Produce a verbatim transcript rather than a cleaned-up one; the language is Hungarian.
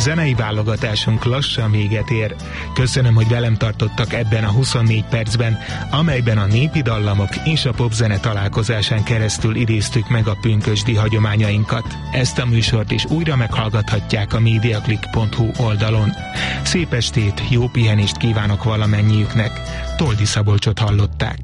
Zenei válogatásunk lassan véget ér. Köszönöm, hogy velem tartottak ebben a huszonnégy percben, amelyben a népi dallamok és a popzene találkozásán keresztül idéztük meg a pünkösdi hagyományainkat. Ezt a műsort is újra meghallgathatják a mediaclick pont hu oldalon. Szép estét, jó pihenést kívánok valamennyiüknek. Toldi Szabolcsot hallották.